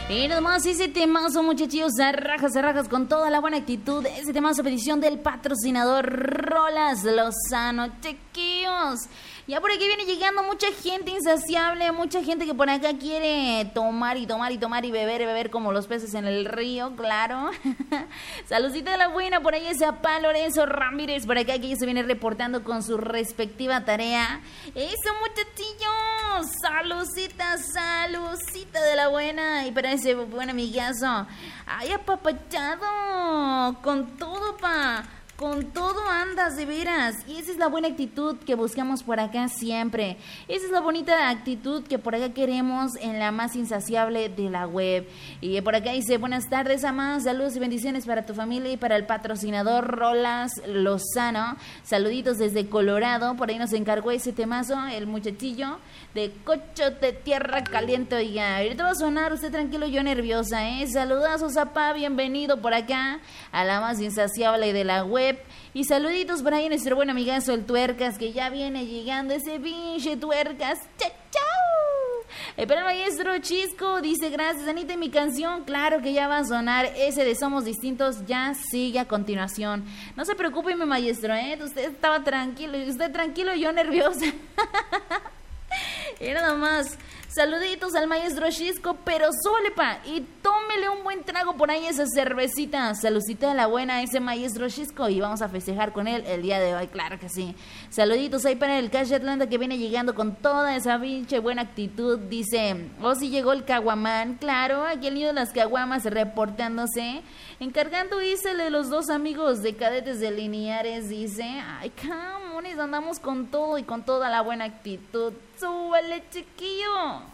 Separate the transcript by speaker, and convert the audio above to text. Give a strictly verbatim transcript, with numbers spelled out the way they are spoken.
Speaker 1: Y nomás ese temazo, muchachillos, zarrajas, zarrajas, con toda la buena actitud. Ese temazo, petición del patrocinador Rolas Lozano, chiquillos. Ya por aquí viene llegando mucha gente insaciable, mucha gente que por acá quiere tomar y tomar y tomar y beber y beber como los peces en el río, claro. Saludcita de la buena, por ahí ese Pa Lorenzo Ramírez, por acá que ya se viene reportando con su respectiva tarea. Eso, muchachillos, saludcita, saludcita de la buena. Y para ese buen amigazo, ay, apapachado, con todo, pa. Con todo andas, de veras. Y esa es la buena actitud que buscamos por acá siempre. Esa es la bonita actitud que por acá queremos en la más insaciable de la web. Y por acá dice, buenas tardes, Amás. Saludos y bendiciones para tu familia y para el patrocinador Rolas Lozano. Saluditos desde Colorado. Por ahí nos encargó ese temazo el muchachillo de Cocho de Tierra Caliente. Oiga, ahorita va a sonar, usted tranquilo, yo nerviosa, ¿eh? Saludazos, apá, bienvenido por acá a la más insaciable de la web. Y saluditos por ahí a nuestro buen amigazo el Tuercas, que ya viene llegando ese pinche Tuercas. ¡Chao, chao! Eh, pero el maestro Chisco dice, gracias, Anita, mi canción, claro que ya va a sonar. Ese de Somos Distintos ya sigue a continuación. No se preocupe, mi maestro, ¿eh? Usted estaba tranquilo, usted tranquilo y yo nerviosa. Y nada más. Saluditos al maestro Chisco, pero súbale, pa, y tómele un buen trago por ahí esa cervecita. Saludcita de la buena a ese maestro Chisco y vamos a festejar con él el día de hoy, claro que sí. Saluditos ahí para el Cash Atlanta que viene llegando con toda esa pinche buena actitud. Dice, oh, si llegó el caguamán, claro, aquí el niño de las caguamas reportándose. Encargando Isele, los dos amigos de cadetes de Lineares, dice, ay, camones, andamos con todo y con toda la buena actitud. Súbale, chiquillo.